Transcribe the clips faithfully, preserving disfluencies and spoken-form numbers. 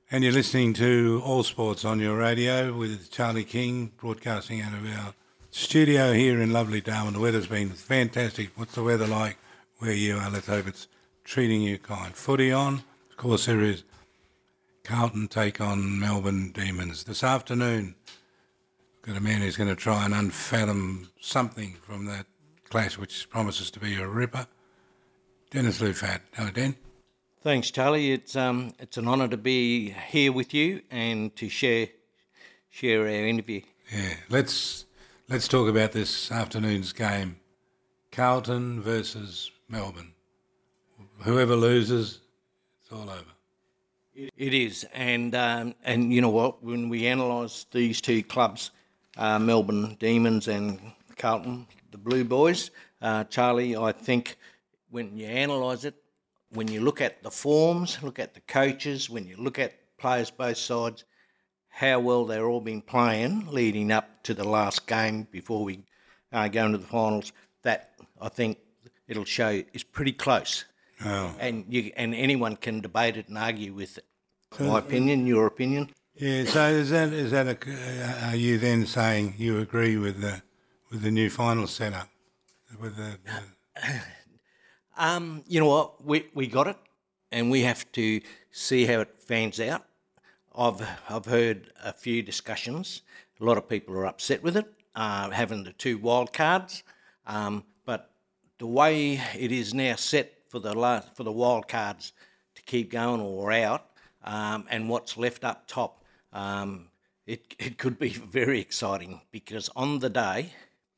And you're listening to All Sports on your radio with Charlie King, broadcasting out of our studio here in lovely Darwin. The weather's been fantastic. What's the weather like where you are? Let's hope it's treating you kind. Footy on. Of course, there is Carlton take on Melbourne Demons. This afternoon, got a man who's going to try and unfathom something from that clash, which promises to be a ripper. Dennis Lufat. Hello, Den. Thanks, Charlie. It's um, it's an honour to be here with you and to share share our interview. Yeah, let's let's talk about this afternoon's game, Carlton versus Melbourne. Whoever loses, it's all over. It is, and um, and you know what? When we analyse these two clubs, uh, Melbourne Demons and Carlton, the Blue Boys, uh, Charlie, I think when you analyse it, when you look at the forms, look at the coaches, when you look at players both sides, how well they're all been playing leading up to the last game before we uh, go into the finals, that I think it'll show is pretty close. Oh. And you and anyone can debate it and argue with it. My opinion, your opinion. Yeah. So is that is that a, uh, are you then saying you agree with the with the new final setup with the, the... Um, you know what? We we got it, and we have to see how it fans out. I've I've heard a few discussions. A lot of people are upset with it, uh, having the two wild cards. Um, but the way it is now set for the last, for the wild cards to keep going or out, um, and what's left up top, um, it it could be very exciting because on the day,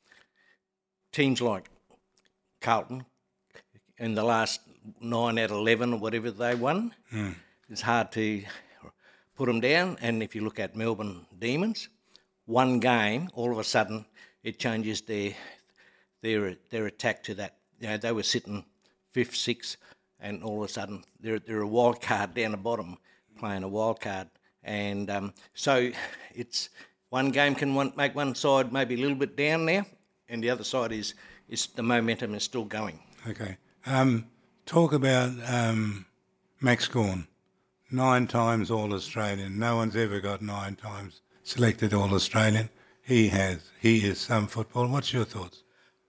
teams like Carlton, in the last nine out of eleven or whatever they won, mm. it's hard to put them down. And if you look at Melbourne Demons, one game, all of a sudden, it changes their their their attack to that. You know, they were sitting fifth, sixth, and all of a sudden they're they're a wild card down the bottom, playing a wild card. And um, so it's one game can one, make one side maybe a little bit down now, and the other side is is the momentum is still going. Okay. Um, talk about um, Max Gawn, nine times All-Australian. No one's ever got nine times selected All-Australian. He has. He is some football. What's your thoughts?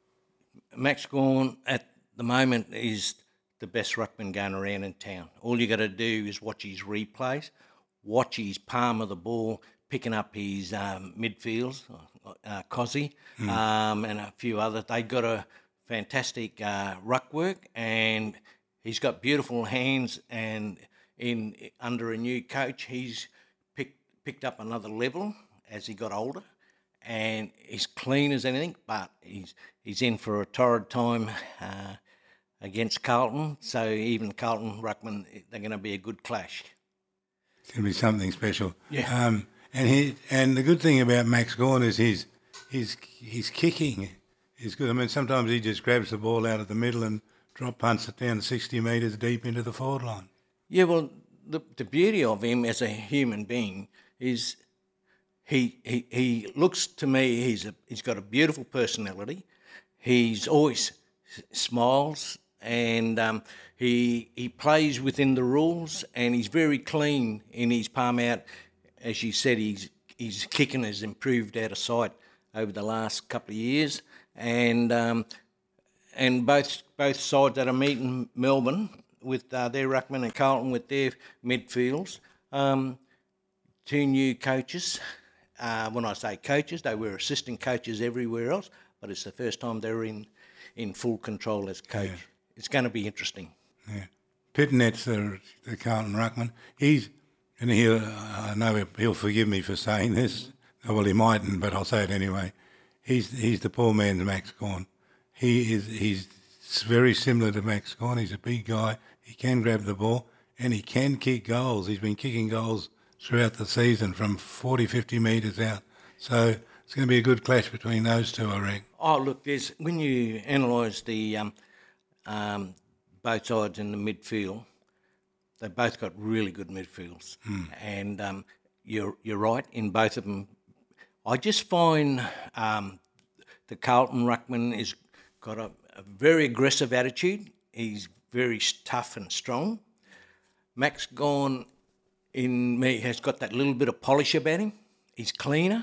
Max Gawn at the moment is the best ruckman going around in town. All you got to do is watch his replays, watch his palm of the ball, picking up his um, midfields, uh, Cozzy, mm. um, and a few others. They got a fantastic uh, ruck work, and he's got beautiful hands. And in under a new coach, he's picked picked up another level as he got older, and he's clean as anything. But he's he's in for a torrid time uh, against Carlton. So even Carlton ruckman, they're going to be a good clash. It's going to be something special. Yeah. Um, and he and the good thing about Max Gawn is he's he's he's kicking. He's good. I mean, sometimes he just grabs the ball out of the middle and drop punts it down sixty metres deep into the forward line. Yeah, well, the the beauty of him as a human being is he he, he looks to me, he's a, he's got a beautiful personality. He's always smiles, and um, he he plays within the rules, and he's very clean in his palm out. As you said, he's his kicking has improved out of sight over the last couple of years. And um, and both both sides that are meeting Melbourne with uh, their ruckman and Carlton with their midfields, um, two new coaches. Uh, when I say coaches, they were assistant coaches everywhere else, but it's the first time they're in, in full control as coach. Yeah. It's going to be interesting. Yeah, Pittonet's the, the Carlton ruckman. He's and he'll I know he'll forgive me for saying this. Well, he mightn't, but I'll say it anyway. He's he's the poor man's Max Gawn. He is he's very similar to Max Gawn. He's a big guy. He can grab the ball and he can kick goals. He's been kicking goals throughout the season from forty, fifty metres out. So it's going to be a good clash between those two, I reckon. Oh, look, there's when you analyse the um, um, both sides in the midfield, they both got really good midfields, mm. and um, you're you're right in both of them. I just find um, the Carlton ruckman has got a, a very aggressive attitude. He's very tough and strong. Max Gawn in me has got that little bit of polish about him. He's cleaner.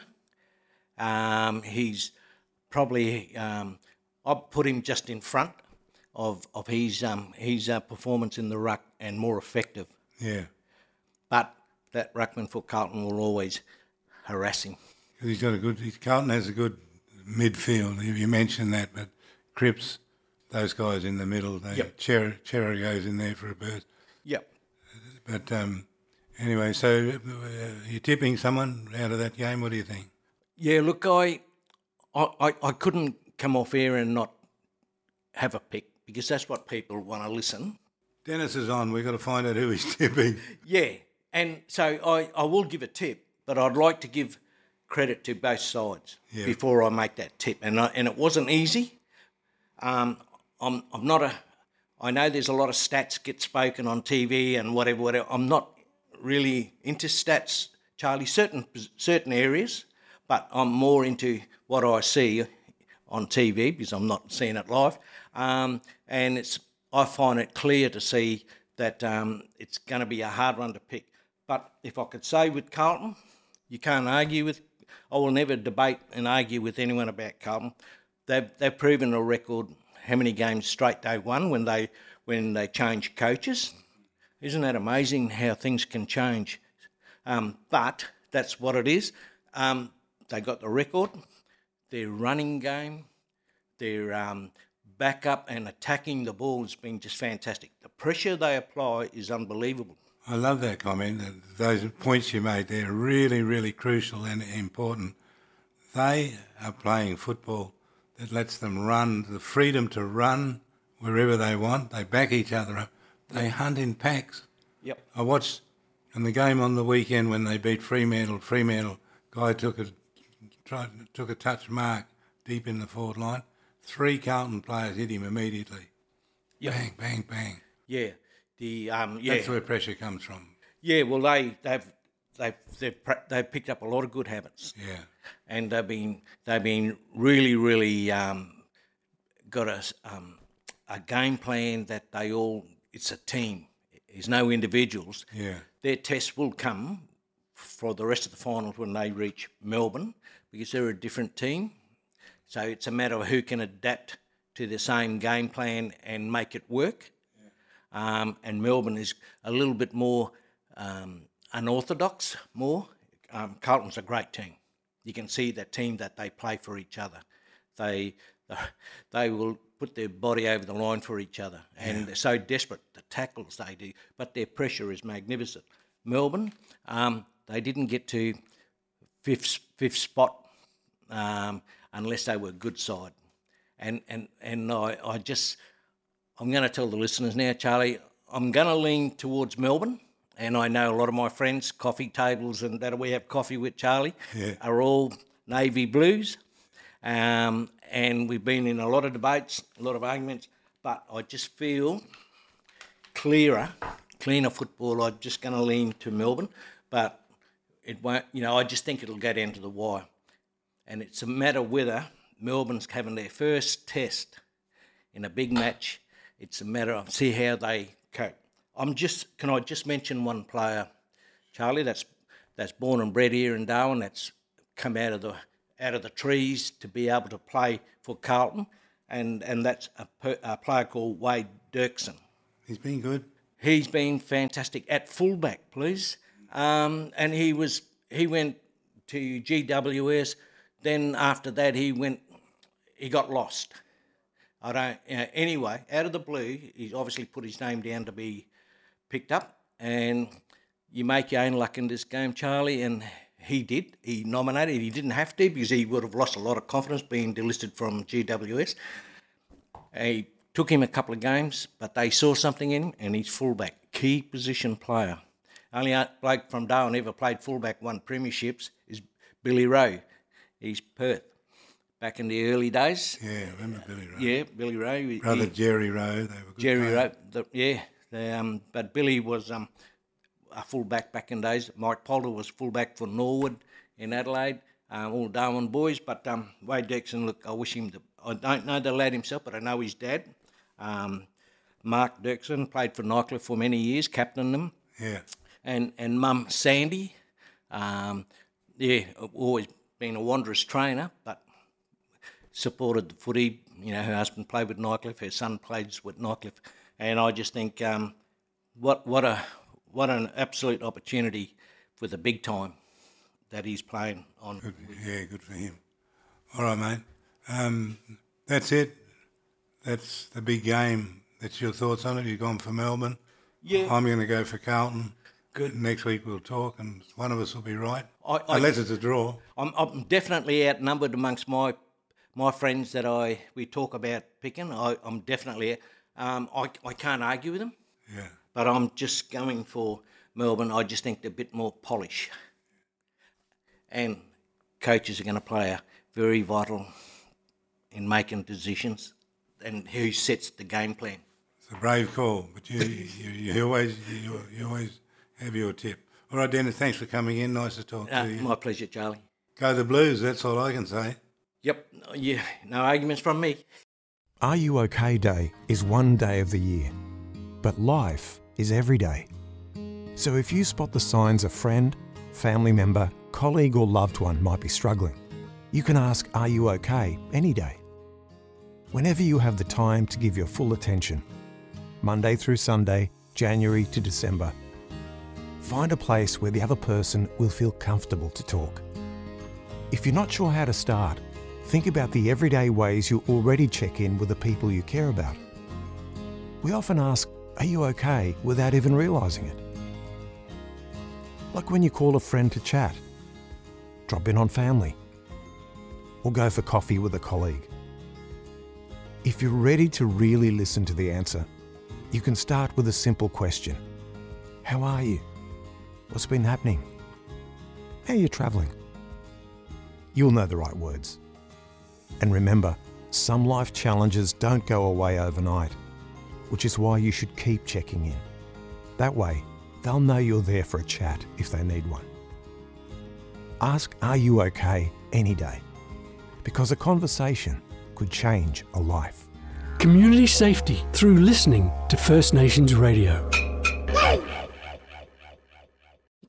Um, he's probably um, I'd put him just in front of of his um, his uh, performance in the ruck and more effective. Yeah. But that ruckman for Carlton will always harass him. He's got a good. Carlton has a good midfield. You mentioned that, but Cripps, those guys in the middle, they Yep. Cher- Cherry goes in there for a burst. Yep. But um, anyway, so uh, you're tipping someone out of that game. What do you think? Yeah, look, I, I, I- I couldn't come off air and not have a pick because that's what people want to listen. Dennis is on. We've got to find out who he's tipping. Yeah, and so I, I will give a tip, but I'd like to give credit to both sides Yeah. before I make that tip. And I, and it wasn't easy. Um, I'm I'm not a. I know there's a lot of stats get spoken on T V and whatever, whatever. I'm not really into stats, Charlie. Certain certain areas, but I'm more into what I see on T V because I'm not seeing it live. Um, and it's I find it clear to see that um, it's going to be a hard one to pick. But if I could say with Carlton, you can't argue with. I will never debate and argue with anyone about Carlton. They've they've proven a record. How many games straight they won when they when they changed coaches? Isn't that amazing how things can change? Um, but that's what it is. Um, they got the record. Their running game, their um, backup and attacking the ball has been just fantastic. The pressure they apply is unbelievable. I love that comment. Those points you made, they're really, really crucial and important. They are playing football that lets them run, the freedom to run wherever they want. They back each other up. They hunt in packs. Yep. I watched in the game on the weekend when they beat Fremantle. Fremantle guy took a tried, took a touch mark deep in the forward line. Three Carlton players hit him immediately. Yep. Bang, bang, bang. Yeah. The um, yeah. That's where pressure comes from. Yeah. Well, they they've they've they've, pra- they've picked up a lot of good habits. Yeah. And they've been they've been really really um, got a um, a game plan that they all it's a team. There's no individuals. Yeah. Their test will come for the rest of the finals when they reach Melbourne because they're a different team. So it's a matter of who can adapt to the same game plan and make it work. Yeah. Um, and Melbourne is a little bit more um, unorthodox. More. Um, Carlton's a great team. You can see that team that they play for each other. They they will put their body over the line for each other, and yeah. they're so desperate. The tackles they do, but their pressure is magnificent. Melbourne, um, they didn't get to fifth fifth spot um, unless they were a good side, and and and I, I just I'm going to tell the listeners now, Charlie. I'm going to lean towards Melbourne. And I know a lot of my friends, coffee tables and that we have coffee with Charlie, yeah. are all navy blues. Um, and we've been in a lot of debates, a lot of arguments, but I just feel clearer, cleaner football. I'm just going to lean to Melbourne, but it won't, you know, I just think it'll go down to the wire. And it's a matter whether Melbourne's having their first test in a big match. It's a matter of see how they cope. I'm just. Can I just mention one player, Charlie? That's that's born and bred here in Darwin. That's come out of the out of the trees to be able to play for Carlton, and and that's a, per, a player called Wade Dirksen. He's been good. He's been fantastic at fullback, please. Um, and he was he went to G W S. Then after that, he went. He got lost. I don't. You know, anyway, out of the blue, he's obviously put his name down to be picked up, and you make your own luck in this game, Charlie, and he did. He nominated. He didn't have to because he would have lost a lot of confidence being delisted from G W S. He took him a couple of games, but they saw something in him, and he's fullback, key position player. Only a bloke from Darwin ever played fullback, won premierships, is Billy Rowe. He's Perth. Back in the early days. Yeah, I remember Billy Rowe. Yeah, Billy Rowe. Brother he, Jerry Rowe, they were good Jerry players. Rowe, the, yeah. The, um, but Billy was um, a fullback back in days. Mike Polder was fullback for Norwood in Adelaide, um, all Darwin boys. But um, Wade Dirksen, look, I wish him the. I don't know the lad himself, but I know his dad. Um, Mark Dirksen played for Nycliffe for many years, captained them. Yeah. and, and Mum Sandy. Um, yeah, always been a Wanderers trainer, but supported the footy. You know, her husband played with Nycliffe, her son plays with Nycliffe, and I just think um, what what a what an absolute opportunity for the big time that he's playing on. Good, yeah, good for him. All right, mate. Um, that's it. That's the big game. That's your thoughts on it. You've gone for Melbourne. Yeah. I'm going to go for Carlton. Good. Next week we'll talk, and one of us will be right. I, I, Unless it's a draw. I'm, I'm definitely outnumbered amongst my my friends that I we talk about picking. I, I'm definitely. Um, I I can't argue with them. Yeah. But I'm just going for Melbourne. I just think they're a bit more polish, and coaches are going to play a very vital in making decisions and who sets the game plan. It's a brave call, but you you, you always you, you always have your tip. All right, Dennis. Thanks for coming in. Nice to talk Uh, to you. my pleasure, Charlie. Go the Blues. That's all I can say. Yep. Yeah. No arguments from me. Are You OK Day is one day of the year, but life is every day. So if you spot the signs a friend, family member, colleague or loved one might be struggling, you can ask, are you okay, any day. Whenever you have the time to give your full attention, Monday through Sunday, January to December, find a place where the other person will feel comfortable to talk. If you're not sure how to start, think about the everyday ways you already check in with the people you care about. We often ask, are you okay, without even realising it. Like when you call a friend to chat, drop in on family, or go for coffee with a colleague. If you're ready to really listen to the answer, you can start with a simple question. How are you? What's been happening? How are you travelling? You'll know the right words. And remember, some life challenges don't go away overnight, which is why you should keep checking in. That way, they'll know you're there for a chat if they need one. Ask, are you okay, any day? Because a conversation could change a life. Community safety through listening to First Nations Radio.